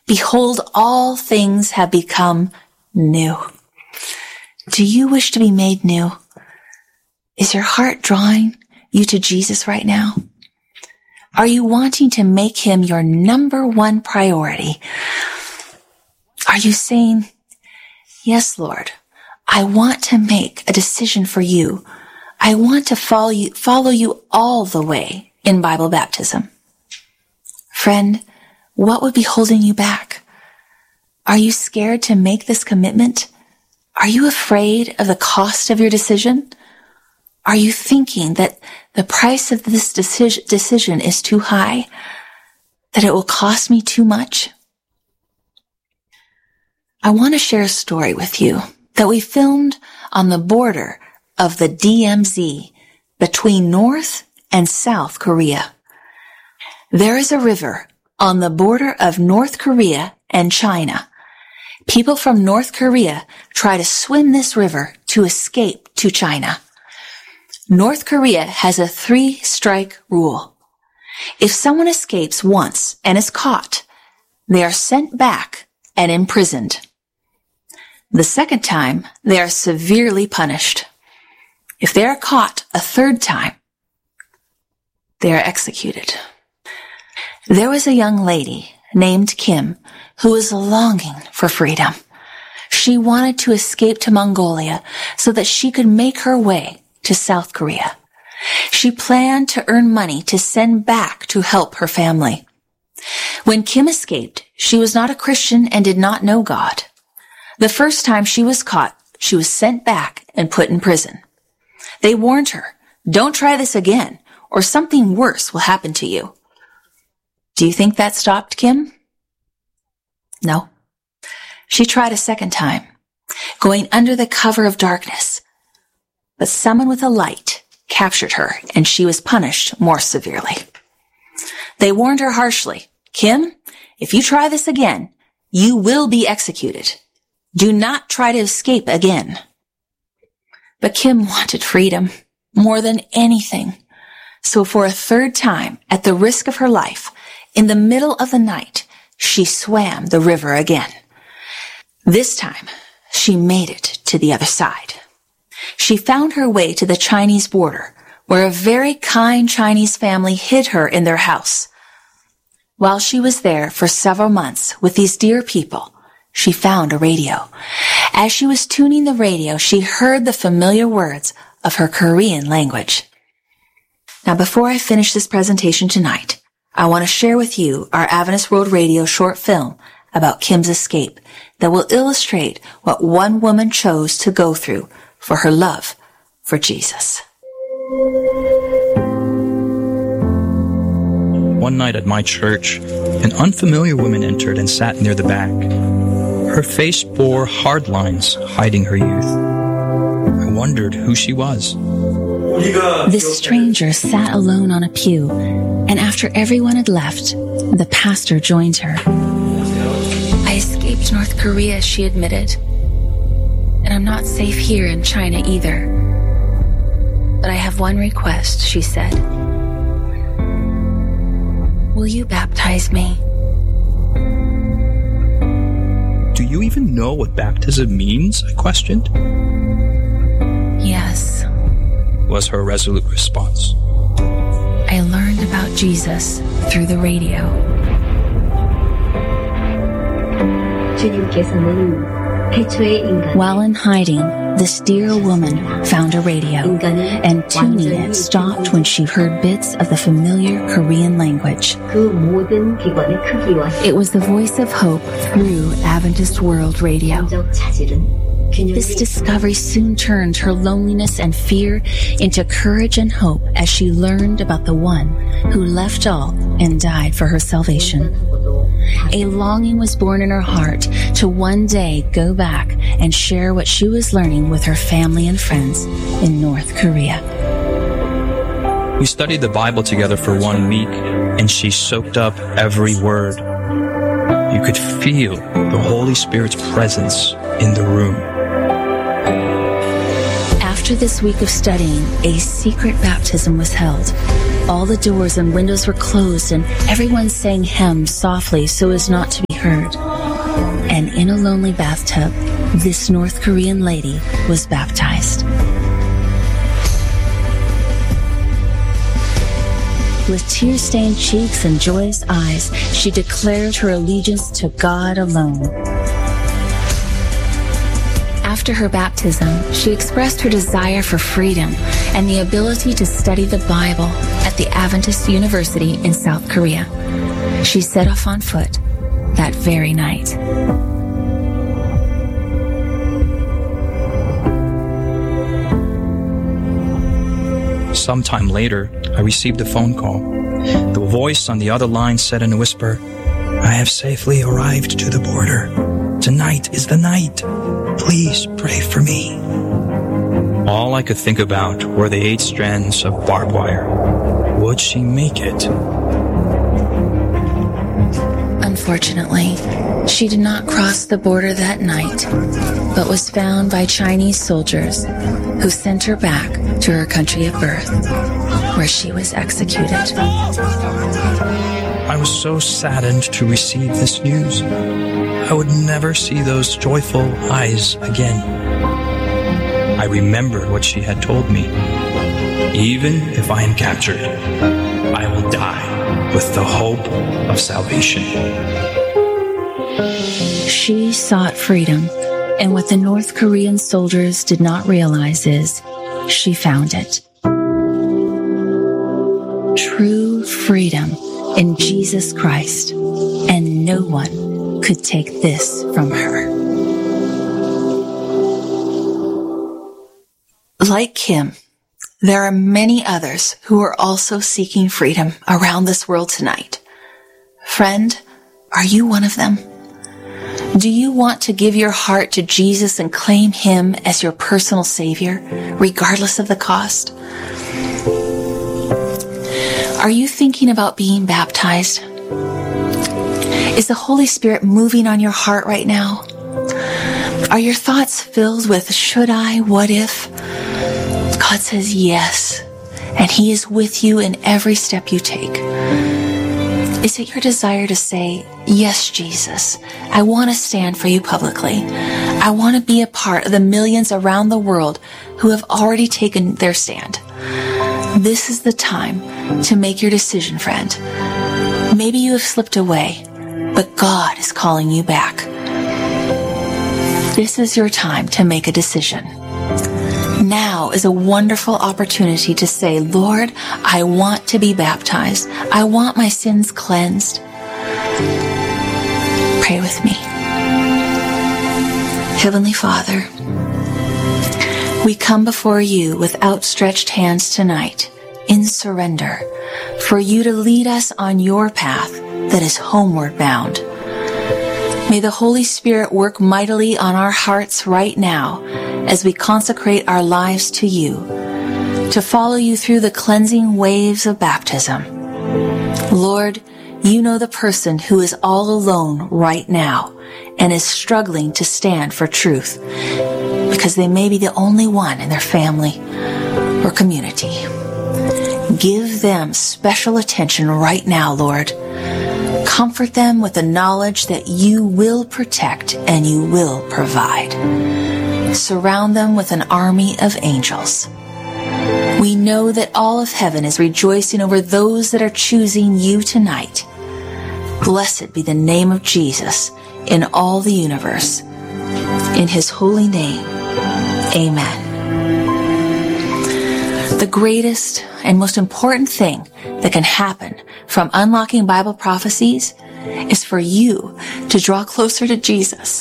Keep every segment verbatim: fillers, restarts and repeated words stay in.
Behold, all things have become new. Do you wish to be made new? Is your heart drawing you to Jesus right now? Are you wanting to make him your number one priority? Are you saying, yes, Lord, I want to make a decision for you. I want to follow you, follow you all the way in Bible baptism. Friend, what would be holding you back? Are you scared to make this commitment? Are you afraid of the cost of your decision? Are you thinking that the price of this decision, decision is too high? That it will cost me too much? I want to share a story with you that we filmed on the border of the D M Z between North and South Korea. There is a river on the border of North Korea and China. People from North Korea try to swim this river to escape to China. North Korea has a three-strike rule. If someone escapes once and is caught, they are sent back and imprisoned. The second time, they are severely punished. If they are caught a third time, they are executed. There was a young lady named Kim who was longing for freedom. She wanted to escape to Mongolia so that she could make her way to South Korea. She planned to earn money to send back to help her family. When Kim escaped, she was not a Christian and did not know God. The first time she was caught, she was sent back and put in prison. They warned her, don't try this again, or something worse will happen to you. Do you think that stopped Kim? No. She tried a second time, going under the cover of darkness. But someone with a light captured her, and she was punished more severely. They warned her harshly, Kim, if you try this again, you will be executed. Do not try to escape again. But Kim wanted freedom more than anything. So for a third time, at the risk of her life, in the middle of the night, she swam the river again. This time, she made it to the other side. She found her way to the Chinese border, where a very kind Chinese family hid her in their house. While she was there for several months with these dear people, she found a radio. As she was tuning the radio, she heard the familiar words of her Korean language. Now, before I finish this presentation tonight, I want to share with you our Adventist World Radio short film about Kim's escape that will illustrate what one woman chose to go through for her love for Jesus. One night at my church, an unfamiliar woman entered and sat near the back. Her face bore hard lines hiding her youth. I wondered who she was. This stranger sat alone on a pew, and after everyone had left, the pastor joined her. I escaped North Korea, she admitted. And I'm not safe here in China either. But I have one request, she said. Will you baptize me? Do you even know what baptism means? I questioned. Yes, was her resolute response. I learned about Jesus through the radio. While in hiding, this dear woman found a radio, and tuning it stopped when she heard bits of the familiar Korean language. It was the voice of hope through Adventist World Radio. This discovery soon turned her loneliness and fear into courage and hope as she learned about the one who left all and died for her salvation. A longing was born in her heart to one day go back and share what she was learning with her family and friends in North Korea. We studied the Bible together for one week, and she soaked up every word. You could feel the Holy Spirit's presence in the room. After this week of studying, a secret baptism was held. All the doors and windows were closed, and everyone sang hymns softly so as not to be heard. And in a lonely bathtub, this North Korean lady was baptized. With tear-stained cheeks and joyous eyes, she declared her allegiance to God alone. After her baptism, she expressed her desire for freedom and the ability to study the Bible at the Adventist University in South Korea. She set off on foot that very night. Sometime later, I received a phone call. The voice on the other line said in a whisper, "I have safely arrived to the border. Tonight is the night. Please pray for me." All I could think about were the eight strands of barbed wire. Would she make it? Unfortunately, she did not cross the border that night, but was found by Chinese soldiers who sent her back to her country of birth, where she was executed. I was so saddened to receive this news. I would never see those joyful eyes again. I remembered what she had told me. Even if I am captured, I will die with the hope of salvation. She sought freedom, and what the North Korean soldiers did not realize is she found it. True freedom in Jesus Christ, and no one could take this from her. Like Kim, there are many others who are also seeking freedom around this world tonight. Friend, are you one of them? Do you want to give your heart to Jesus and claim Him as your personal Savior, regardless of the cost? Are you thinking about being baptized? Is the Holy Spirit moving on your heart right now? Are your thoughts filled with should I, what if? God says yes, and He is with you in every step you take. Is it your desire to say, yes, Jesus, I want to stand for you publicly. I want to be a part of the millions around the world who have already taken their stand. This is the time to make your decision, friend. Maybe you have slipped away, but God is calling you back. This is your time to make a decision. Now is a wonderful opportunity to say, Lord, I want to be baptized. I want my sins cleansed. Pray with me. Heavenly Father, we come before you with outstretched hands tonight in surrender for you to lead us on your path that is homeward bound. May the Holy Spirit work mightily on our hearts right now as we consecrate our lives to you, to follow you through the cleansing waves of baptism. Lord, you know the person who is all alone right now and is struggling to stand for truth because they may be the only one in their family or community. Give them special attention right now, Lord. Comfort them with the knowledge that you will protect and you will provide. Surround them with an army of angels. We know that all of heaven is rejoicing over those that are choosing you tonight. Blessed be the name of Jesus in all the universe. In His holy name, amen. The greatest and most important thing that can happen from unlocking Bible prophecies is for you to draw closer to Jesus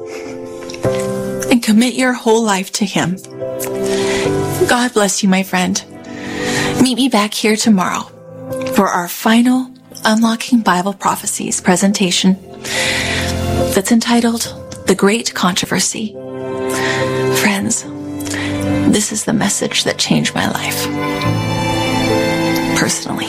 and commit your whole life to Him. God bless you, my friend. Meet me back here tomorrow for our final Unlocking Bible Prophecies presentation that's entitled The Great Controversy. Friends, this is the message that changed my life. Personally.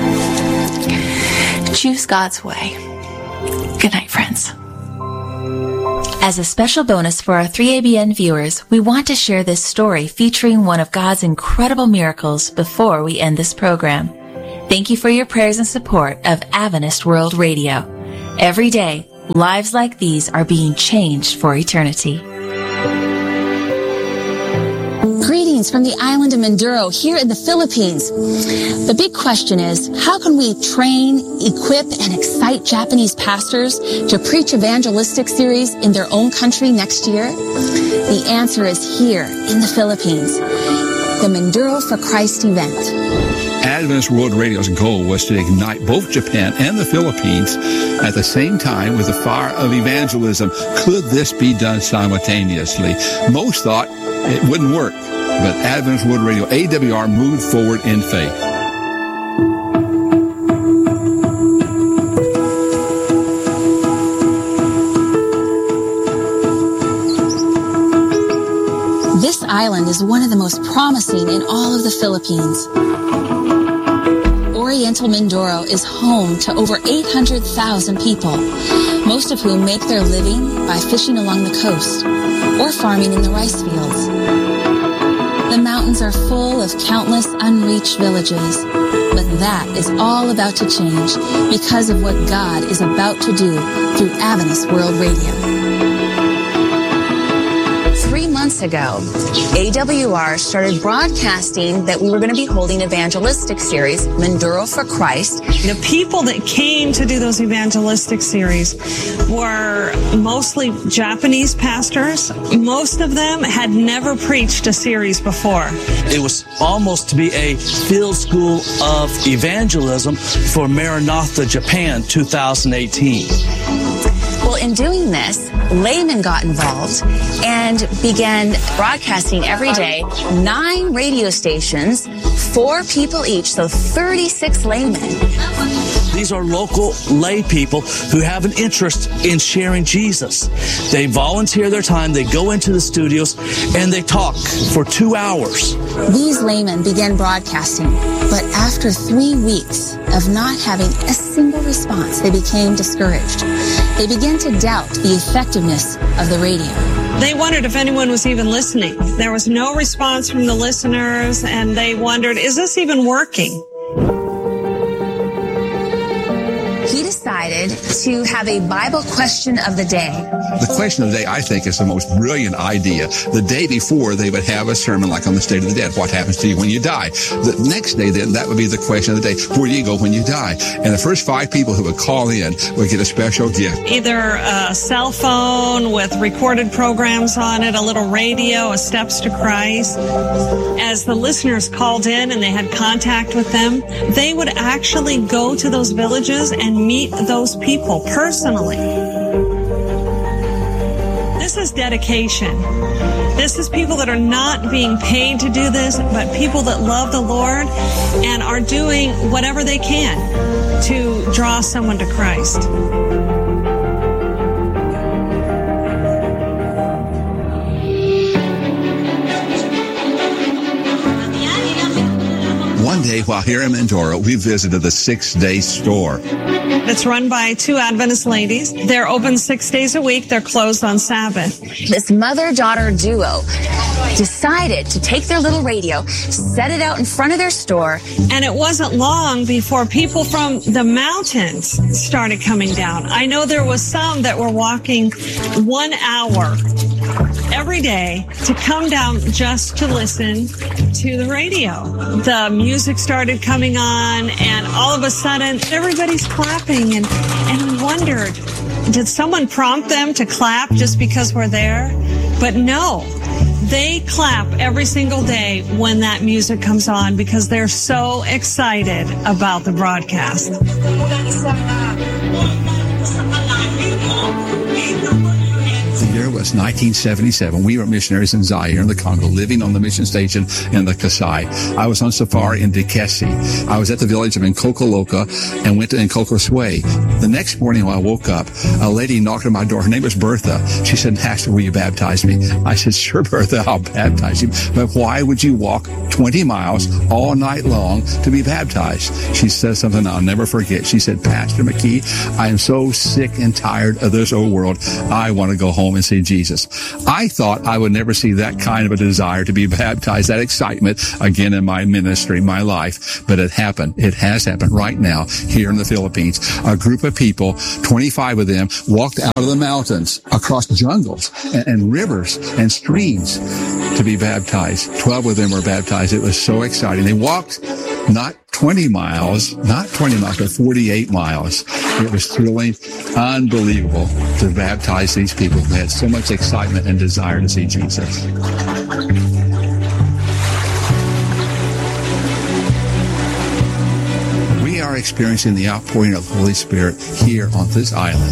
Choose God's way. Good night, friends. As a special bonus for our three A B N viewers, we want to share this story featuring one of God's incredible miracles before we end this program. Thank you for your prayers and support of Adventist World Radio. Every day, lives like these are being changed for eternity. Greetings from the island of Mindoro here in the Philippines. The big question is, how can we train, equip, and excite Japanese pastors to preach evangelistic series in their own country next year? The answer is here in the Philippines, the Mindoro for Christ event. Adventist World Radio's goal was to ignite both Japan and the Philippines at the same time with the fire of evangelism. Could this be done simultaneously? Most thought it wouldn't work, but Adventist World Radio, A W R, moved forward in faith. This island is one of the most promising in all of the Philippines. Oriental Mindoro is home to over eight hundred thousand people, most of whom make their living by fishing along the coast or farming in the rice fields. The mountains are full of countless unreached villages, but that is all about to change because of what God is about to do through Adventist World Radio. Three months ago, A W R started broadcasting that we were going to be holding an evangelistic series, Mindoro for Christ. The people that came to do those evangelistic series were mostly Japanese pastors. Most of them had never preached a series before. It was almost to be a field school of evangelism for Maranatha Japan two thousand eighteen. Well, in doing this, laymen got involved and began broadcasting every day, nine radio stations, four people each, so thirty-six laymen. These are local lay people who have an interest in sharing Jesus. They volunteer their time, they go into the studios, and they talk for two hours. These laymen began broadcasting, but after three weeks of not having a single response, they became discouraged. They began to doubt the effectiveness of the radio. They wondered if anyone was even listening. There was no response from the listeners, and they wondered, is this even working? He decided to have a Bible question of the day. The question of the day, I think, is the most brilliant idea. The day before, they would have a sermon like on the state of the dead. What happens to you when you die? The next day, then, that would be the question of the day. Where do you go when you die? And the first five people who would call in would get a special gift. Either a cell phone with recorded programs on it, a little radio, a Steps to Christ. As the listeners called in and they had contact with them, they would actually go to those villages and meet those people personally. This is dedication. This is people that are not being paid to do this, but people that love the Lord and are doing whatever they can to draw someone to Christ. One day, while here in Mindoro, we visited the six-day store. It's run by two Adventist ladies. They're open six days a week. They're closed on Sabbath. This mother-daughter duo decided to take their little radio, set it out in front of their store. And it wasn't long before people from the mountains started coming down. I know there was some that were walking one hour every day to come down just to listen to the radio. The music started coming on, and all of a sudden, everybody's clapping, and, and we wondered, did someone prompt them to clap just because we're there? But no, they clap every single day when that music comes on because they're so excited about the broadcast. The year was nineteen seventy-seven. We were missionaries in Zaire in the Congo, living on the mission station in the Kasai. I was on safari in Dikesi. I was at the village of Nkokoloka and went to Nkokoswe. The next morning when I woke up, a lady knocked on my door. Her name was Bertha. She said, "Pastor, will you baptize me?" I said, "Sure, Bertha, I'll baptize you. But why would you walk twenty miles all night long to be baptized?" She said something I'll never forget. She said, "Pastor McKee, I am so sick and tired of this old world. I want to go home home and see Jesus. I thought I would never see that kind of a desire to be baptized, that excitement again in my ministry, my life. But it happened. It has happened right now here in the Philippines. A group of people, twenty-five of them, walked out of the mountains across jungles and, and rivers and streams to be baptized. Twelve of them were baptized. It was so exciting. They walked not twenty miles, not twenty miles, but forty-eight miles. It was thrilling, unbelievable to baptize these people who had so much excitement and desire to see Jesus. We are experiencing the outpouring of the Holy Spirit here on this island.